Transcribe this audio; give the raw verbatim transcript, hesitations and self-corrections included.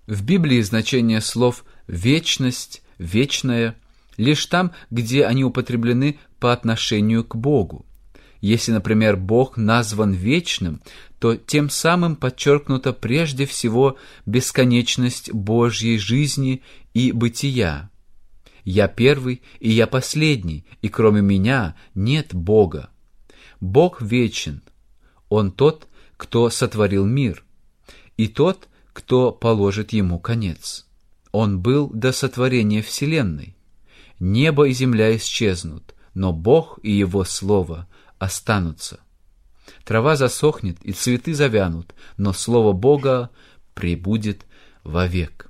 В Библии значение слов «вечность», «вечное» лишь там, где они употреблены по отношению к Богу. Если, например, Бог назван вечным, то тем самым подчеркнута прежде всего бесконечность Божьей жизни и бытия. «Я первый, и я последний, и кроме меня нет Бога». Бог вечен. Он тот, кто сотворил мир, и тот, кто положит ему конец. Он был до сотворения вселенной. Небо и земля исчезнут, но Бог и Его Слово останутся. Трава засохнет и цветы завянут, но Слово Бога пребудет вовек.